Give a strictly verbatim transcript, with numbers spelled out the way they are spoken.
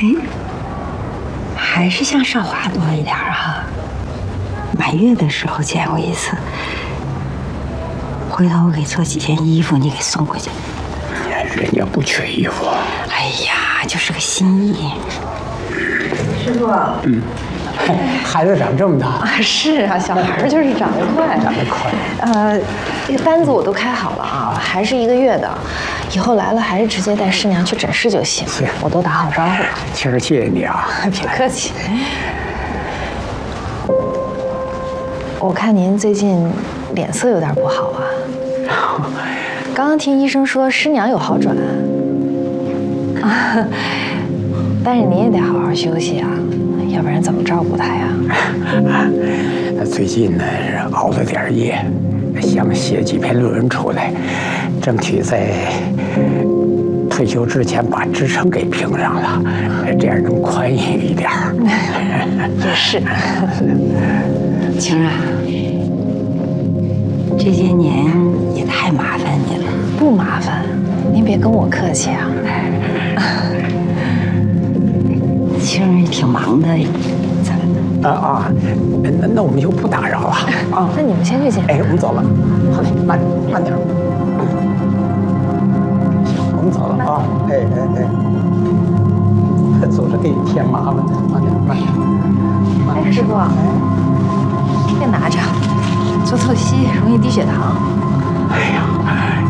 还是像少华多一点哈。满月的时候见过一次，回头我给做几件衣服，你给送回去。 人家不缺衣服。 哎呀，就是个心意。师傅， 嗯，孩子长这么大啊，是啊，小孩就是长得快， 长得快。 呃，这个单子我都开好了啊，还是一个月的，以后来了还是直接带师娘去诊室就行。 行， 我都打好招呼了。 其实谢谢你啊， 别客气。我看您最近脸色有点不好啊。刚刚听医生说师娘有好转，啊，但是你也得好好休息啊，要不然怎么照顾她呀？ 最近呢是熬了点夜，想写几篇论文出来，争取在退休之前把职称给评上了，这样能宽裕一点。 也是。 晴儿啊，这些年也太麻烦你了。 不麻烦，您别跟我客气啊。 晴儿也挺忙的，怎么啊啊，那那我们就不打扰了啊。 那你们先去见。 哎，我们走了。好嘞，慢慢点。行，我们走了啊。哎哎哎，走着给你添麻烦，慢点慢点。 哎，师傅，别拿着，做透析容易低血糖。 哎呀。